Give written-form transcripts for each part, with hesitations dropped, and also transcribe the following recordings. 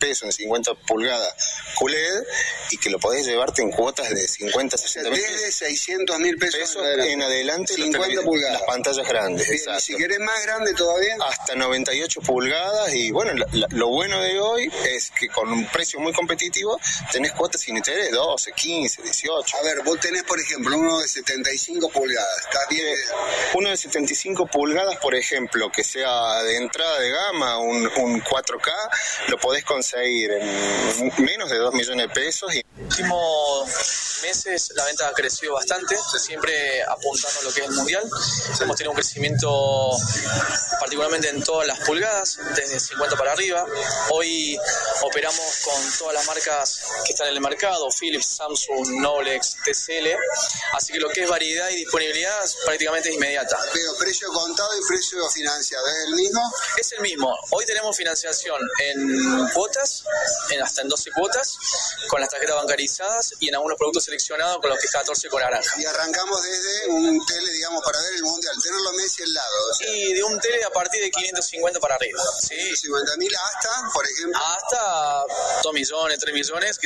pesos en 50 pulgadas QLED y que lo podés llevarte en cuotas de 50, 60 mil desde 600 mil pesos en adelante 50 pulgadas. Las pantallas grandes. Bien, exacto. Y si querés más grande todavía, hasta 98 pulgadas. Y bueno, lo bueno de hoy es que con un precio muy competitivo tenés cuotas sin interés, 12, 15, 18. A ver, vos tenés por ejemplo uno de 75 pulgadas, ¿está bien? Uno de 75 pulgadas, por ejemplo, que sea de entrada de gama, un 4K, lo podés conseguir en menos de 2 millones de pesos. En los últimos meses la venta ha crecido bastante, siempre apuntando a lo que es el mundial. Hemos tenido un crecimiento particularmente en todas las pulgadas, desde 50 para arriba. Hoy operamos con todas las marcas que están en el mercado, Philips, Samsung, Noblex, TCL, así que lo que es variedad y disponibilidad prácticamente es inmediata. Pero precio contado y precio financiado, ¿es el mismo? Es el mismo. Hoy tenemos financiación en cuotas, hasta en 12 cuotas, con las tarjetas bancarizadas y en algunos productos seleccionados con los que es 14 con naranja. Y arrancamos desde un tele, digamos, para ver el mundial, tenerlo Messi al lado. O sea, y de un tele a partir de 550 para arriba. ¿Sí? 50.000 hasta, por ejemplo. Hasta 2 millones, 3 millones.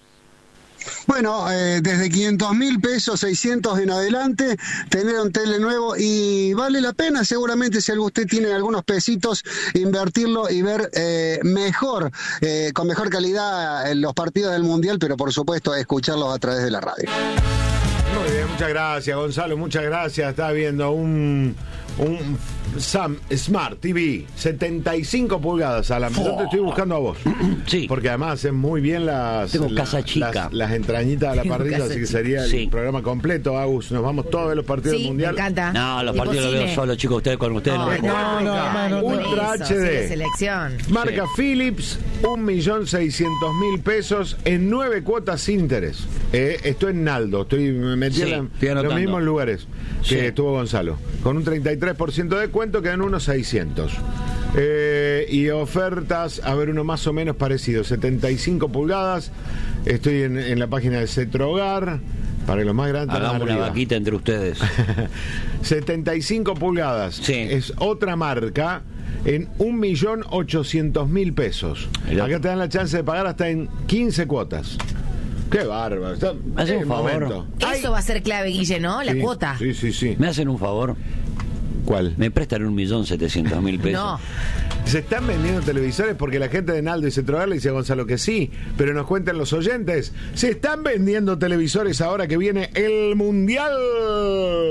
Bueno, desde 500.000 pesos, 600 en adelante, tener un tele nuevo y vale la pena seguramente si usted tiene algunos pesitos, invertirlo y ver mejor, con mejor calidad los partidos del Mundial, pero por supuesto escucharlos a través de la radio. Muy bien, muchas gracias Gonzalo, muchas gracias. Estaba viendo un Smart TV 75 pulgadas, Alan. Yo te estoy buscando a vos. Sí. Porque además hacen muy bien las entrañitas de la parrilla, así que sería el programa completo, Agus. Nos vamos todos a ver los partidos del Mundial. Me encanta. No, los partidos los veo solo, chicos, ustedes con ustedes. No, Ultra HD. Selección. Marca Philips, 1.600.000 pesos en 9 cuotas sin interés. Esto es Naldo, estoy metiendo en los mismos lugares que estuvo Gonzalo. Con un 33% de descuento quedan unos 600. Y ofertas, a ver, uno más o menos parecido, 75 pulgadas. Estoy en la página de Cetrogar. Para los más grandes, hagamos una vaquita entre ustedes. 75 pulgadas. Sí. Es otra marca en 1.800.000 pesos. Acá te dan la chance de pagar hasta en 15 cuotas. Qué bárbaro. Hace un favor. Eso va a ser clave, Guille, ¿no? La cuota. Sí. ¿Me hacen un favor? ¿Cuál? Me prestan 1.700.000 pesos. No. Se están vendiendo televisores porque la gente de Naldo y Cetrogar le dice a Gonzalo que sí, pero nos cuentan los oyentes, se están vendiendo televisores ahora que viene el Mundial.